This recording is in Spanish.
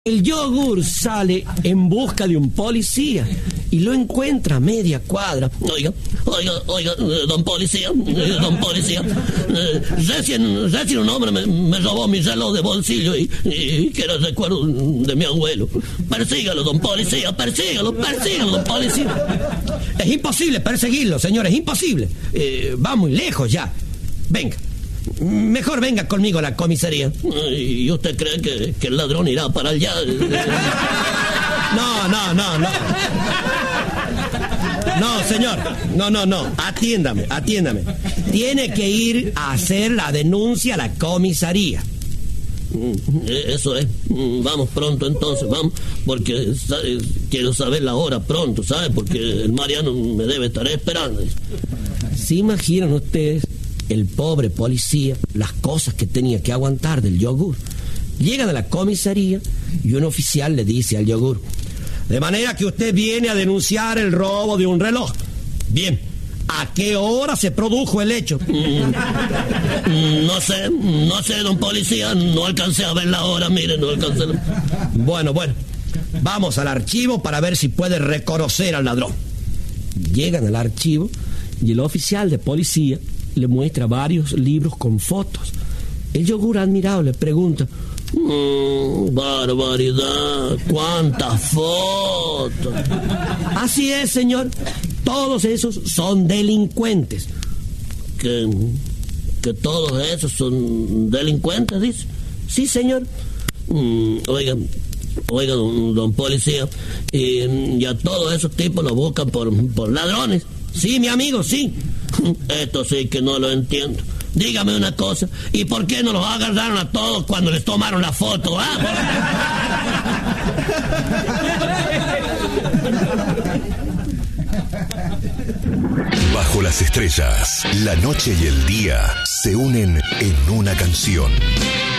El yogur sale en busca de un policía y lo encuentra a media cuadra. Oiga, don policía, recién un hombre me robó mi reloj de bolsillo y que era recuerdo de mi abuelo. Persígalo, don policía, persígalo, don policía. Es imposible perseguirlo, señor, es imposible. Va muy lejos ya. Venga. Mejor venga conmigo a la comisaría. ¿Y usted cree que el ladrón irá para allá? No. No, señor. No. Atiéndame. Tiene que ir a hacer la denuncia a la comisaría. Eso es. Vamos pronto entonces, vamos. Porque quiero saber la hora pronto, ¿sabe? Porque el Mariano me debe estar esperando. ¿Se imaginan ustedes? El pobre policía, las cosas que tenía que aguantar del yogur. Llegan a la comisaría y un oficial le dice al yogur: de manera que usted viene a denunciar el robo de un reloj. Bien, ¿a qué hora se produjo el hecho? No sé, don policía, no alcancé a ver la hora, mire, no alcancé. Bueno, vamos al archivo para ver si puede reconocer al ladrón. Llegan al archivo y el oficial de policía le muestra varios libros con fotos. El yogur admirado le pregunta: barbaridad, cuántas fotos. Así es, señor, todos esos son delincuentes. ¿Que todos esos son delincuentes, dice? Sí, señor. Oiga, don policía, y a todos esos tipos los buscan por ladrones. Sí, mi amigo, sí. Esto sí que no lo entiendo. Dígame una cosa, ¿y por qué no los agarraron a todos cuando les tomaron la foto? Bajo las estrellas, la noche y el día se unen en una canción.